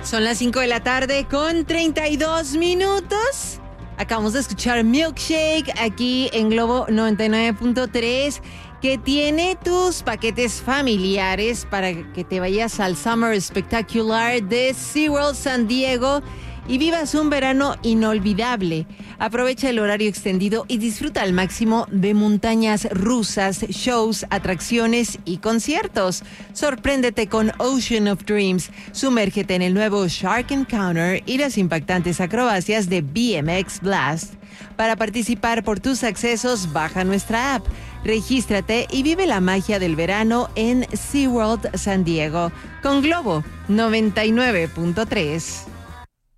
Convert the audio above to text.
Son las 5 de la tarde con 32 minutos. Acabamos de escuchar Milkshake aquí en Globo 99.3, que tiene tus paquetes familiares para que te vayas al Summer Spectacular de SeaWorld San Diego y vivas un verano inolvidable. Aprovecha el horario extendido y disfruta al máximo de montañas rusas, shows, atracciones y conciertos. Sorpréndete con Ocean of Dreams. Sumérgete en el nuevo Shark Encounter y las impactantes acrobacias de BMX Blast. Para participar por tus accesos, baja nuestra app. Regístrate y vive la magia del verano en SeaWorld San Diego con Globo 99.3.